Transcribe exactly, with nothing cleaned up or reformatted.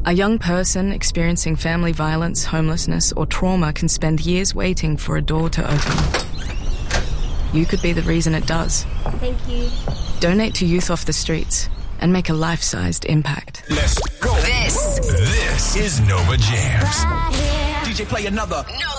A young person experiencing family violence, homelessness, or trauma can spend years waiting for a door to open. You could be the reason it does. Thank you. Donate to Youth Off the Streets and make a life-sized impact. Let's go. This. This is Nova Jams. Right here. D J, play another. Nova.